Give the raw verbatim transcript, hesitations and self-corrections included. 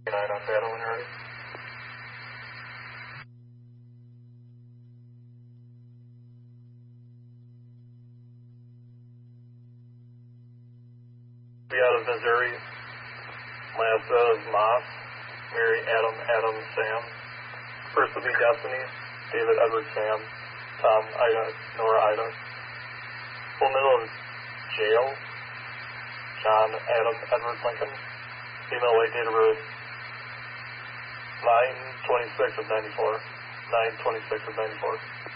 nine on battle when ready. Be out of Missouri. Last of Moss. Mary, Adam, Adam, Sam. First will be Destiny. David, Edward, Sam. Tom, Ida, Nora, Ida. Full middle of Jail. John, Adam, Edward, Lincoln. Female weight date of birth. nine twenty-six of ninety-four. nine twenty-six of ninety-four.